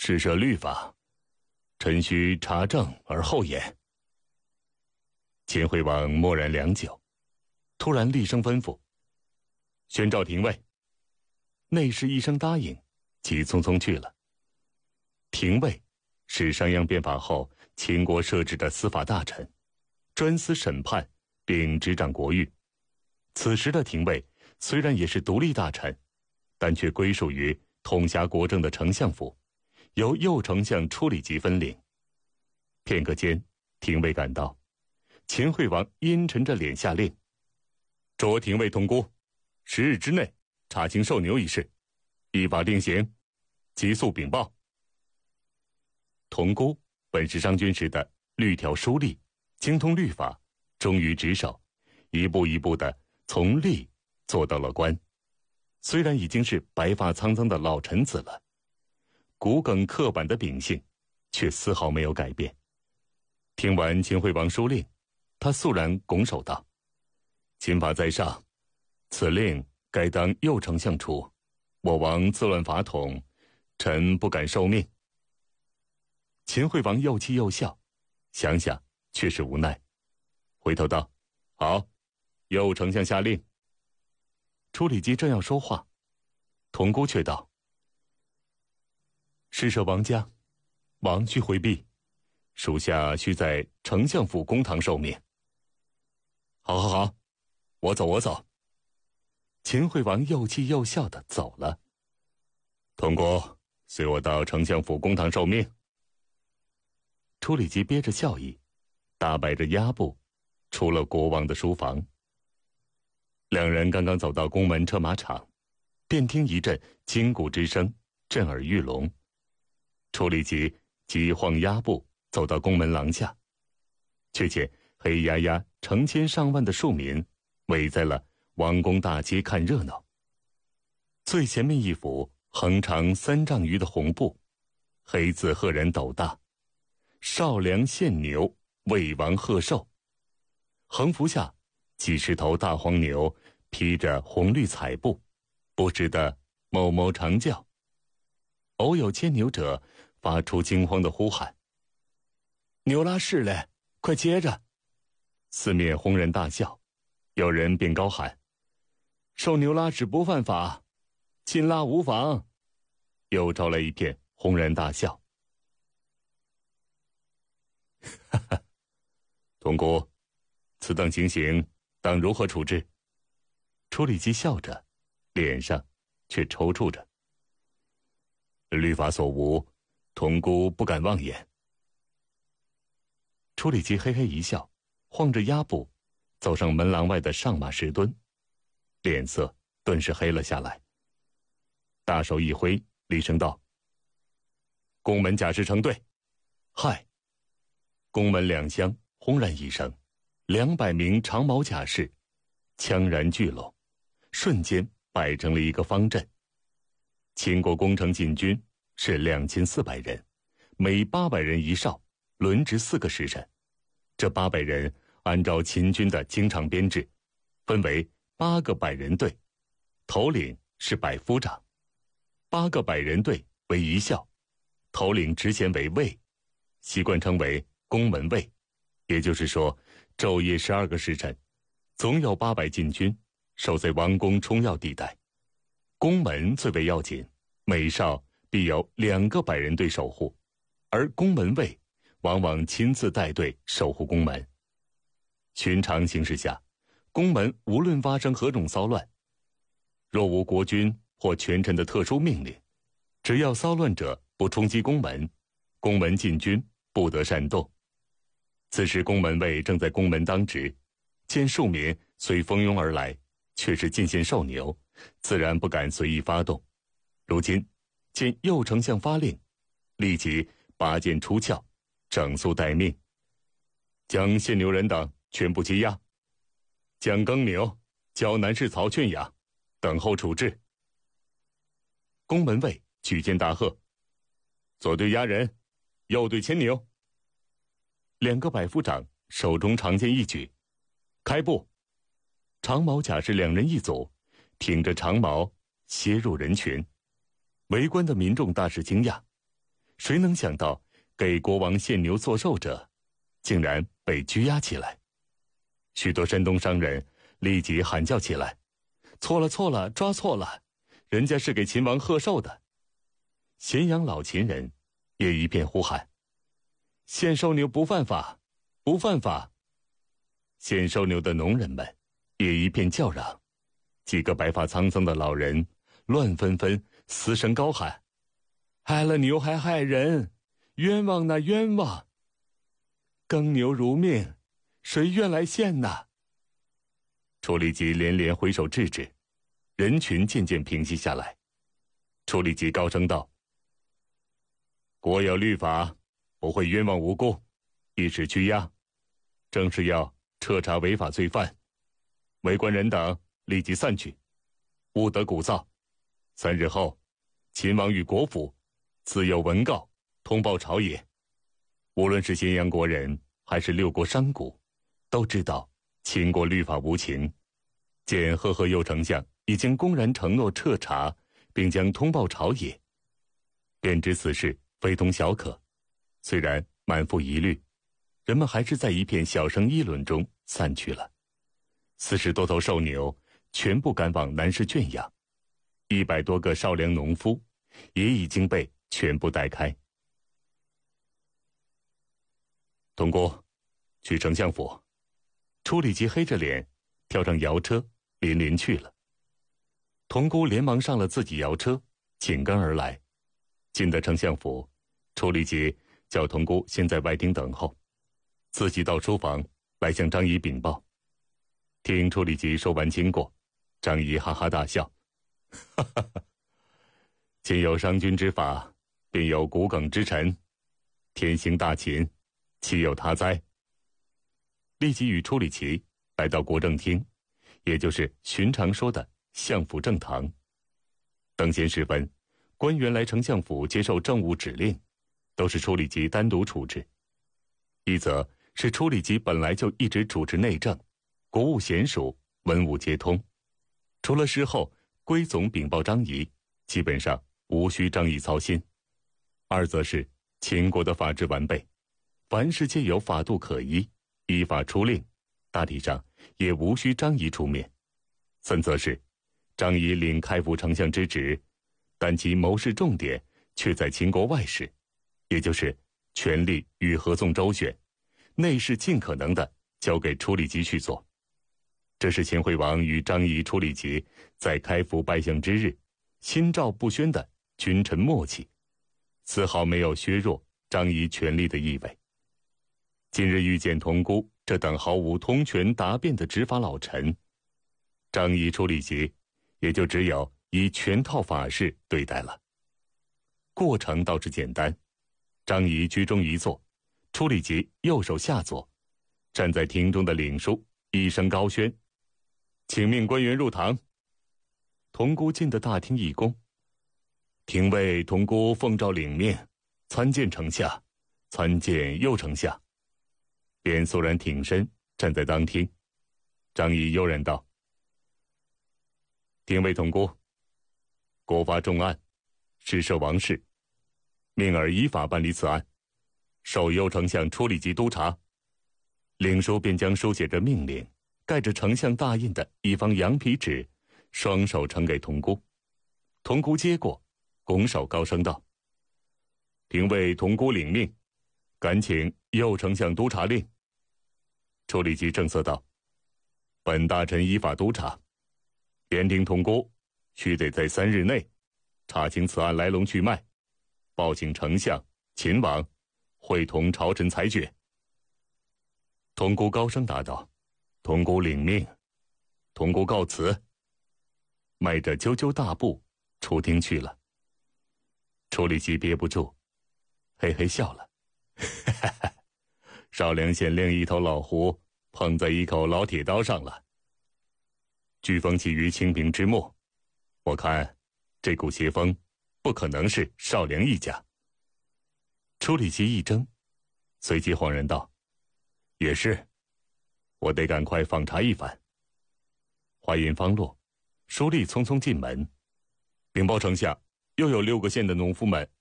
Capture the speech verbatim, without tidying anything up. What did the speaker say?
施设律法，臣须查证而后言。秦惠王默然良久，突然厉声吩咐：宣召廷尉。内侍一声答应，急匆匆去了。廷尉是商鞅变法后秦国设置的司法大臣，专司审判并执掌国狱。此时的廷尉虽然也是独立大臣，但却归属于统辖国政的丞相府，由右丞相处理及分领。片刻间，廷尉赶到，秦惠王阴沉着脸下令：着廷尉同孤，十日之内查清受牛一事，依法定刑，急速禀报。同孤本是商君时的律条书吏，精通律法，忠于职守，一步一步的从吏做到了官。虽然已经是白发苍苍的老臣子了，骨梗刻板的秉性却丝毫没有改变。听完秦惠王书令，他肃然拱手道：秦法在上，此令该当右丞相出，我王自乱法统，臣不敢受命。秦惠王又气又笑，想想却是无奈，回头道：好，右丞相下令。处理机正要说话，童姑却道：施舍王家，王须回避，属下须在丞相府公堂受命。好好好，我走我走。秦惠王又气又笑的走了。童姑，随我到丞相府公堂受命。处理机憋着笑意，大摆着压步出了国王的书房。两人刚刚走到宫门车马场，便听一阵金鼓之声震耳欲聋。处理机急晃压步走到宫门廊下，却见黑压压成千上万的庶民围在了王宫大街看热闹。最前面一幅横长三丈余的红布，黑字赫然斗大：少梁献牛，为王贺寿。横幅下几十头大黄牛披着红绿彩布，不时的哞哞长叫。偶有牵牛者发出惊慌的呼喊：牛拉是嘞，快接着！四面轰然大笑，有人便高喊：受牛拉屎不犯法，禁拉无妨。又招来一片轰然大笑。哈哈，童姑，此等情形当如何处置？处理机笑着，脸上却抽搐着。律法所无，童姑不敢妄言。处理机嘿嘿一笑，晃着压步走上门廊外的上马石墩，脸色顿时黑了下来。大手一挥，厉声道：宫门甲士成队！嗨！宫门两厢轰然一声，两百名长矛甲士枪然聚拢，瞬间摆成了一个方阵。秦国攻城禁军是两千四百人，每八百人一哨，轮值四个时辰。这八百人按照秦军的经常编制，分为八个百人队，头领是百夫长；八个百人队为一校，头领职衔为尉，习惯称为宫门卫。也就是说，昼夜十二个时辰，总有八百禁军守在王宫冲要地带。宫门最为要紧，每哨必有两个百人队守护，而宫门卫往往亲自带队守护宫门。寻常形势下，宫门无论发生何种骚乱，若无国君或权臣的特殊命令，只要骚乱者不冲击宫门，宫门禁军不得擅动。此时宫门卫正在宫门当值，见庶民虽蜂拥而来，却是进献受牛，自然不敢随意发动。如今见右丞相发令，立即拔剑出鞘，整肃待命，将献牛人等全部羁押，将耕牛交南市曹劝养，等候处置。宫门卫举剑大喝：左队押人，右队牵牛。两个百夫长手中长剑一举，开步。长矛甲士两人一组，挺着长矛切入人群。围观的民众大是惊讶， 谁能想到给国王献牛做肉者竟然被拘押起来？许多山东商人立即喊叫起来：错了错了，抓错了，人家是给秦王贺寿的。咸阳老秦人也一片呼喊：献寿牛不犯法，不犯法。献寿牛的农人们也一片叫嚷，几个白发苍苍的老人乱纷纷嘶声高喊：害了牛还害人，冤枉呐冤枉！耕牛如命，谁愿来献呐？楚立基连连挥手制止，人群渐渐平息下来。楚立基高声道：国有律法，不会冤枉无辜，一时拘押，正是要彻查违法罪犯。围观人等立即散去，勿得鼓噪。三日后，秦王与国府自有文告通报朝野。无论是咸阳国人还是六国商贾，都知道秦国律法无情。见赫赫右丞相已经公然承诺彻查，并将通报朝野，便知此事非同小可。虽然满腹疑虑，人们还是在一片小声议论中散去了。四十多头瘦牛全部赶往南市圈养，一百多个少量农夫也已经被全部带开。童姑，去丞相府。楚立基黑着脸跳上摇车，连连去了。童姑连忙上了自己摇车，紧跟而来。进得丞相府，楚立基叫童姑先在外厅等候，自己到书房来向张仪禀报。听楚立基说完经过，张仪哈哈大笑：哈哈哈，今有商君之法，便有骨梗之臣，天行大秦，岂有他哉？立即与楚立基来到国政厅，也就是寻常说的相府正堂。等闲时分，官员来丞相府接受政务指令，都是楚立基单独处置。一则是楚立基本来就一直主持内政，国务娴熟，文武皆通，除了事后归总禀报张仪，基本上无需张仪操心。二则是秦国的法制完备，凡事皆有法度可依，依法出令，大体上也无需张仪出面。三则是张仪领开府丞相之职，但其谋事重点却在秦国外事，也就是权力与合纵周旋，内事尽可能的交给楚立基去做。这是秦惠王与张仪、楚立基在开府拜相之日心照不宣的君臣默契，丝毫没有削弱张仪权力的意味。今日遇见童姑这等毫无通权达变的执法老臣，张仪、楚立基也就只有以全套法式对待了。过程倒是简单，张仪居中一坐，楚立基右手下坐，站在厅中的领书一声高宣：请命官员入堂。童姑进的大厅一躬：廷尉童姑奉诏领命，参见丞相，参见右丞相。便肃然挺身站在当厅。张仪悠然道：廷尉童姑，国发重案，事涉王室，命儿依法办理此案，授右丞相楚立基督察。领书便将书写着命令，盖着丞相大印的一方羊皮纸，双手呈给童姑。童姑接过，拱手高声道：廷尉童姑领命，敢请右丞相督察令。楚立基正色道：本大臣依法督察，边庭童姑须得在三日内查清此案来龙去脉，报请丞相、秦王，会同朝臣裁决。童姑高声答道：童姑领命，童姑告辞。迈着啾啾大步出厅去了。楚立基憋不住，嘿嘿笑了：少梁县另一头老狐碰在一口老铁刀上了。飓风起于清平之末，我看这股邪风不可能是少梁一家。楚立基一怔，随即恍然道：也是，我得赶快访查一番。话音方落，书吏匆匆进门，禀报丞相，又有六个县的农夫们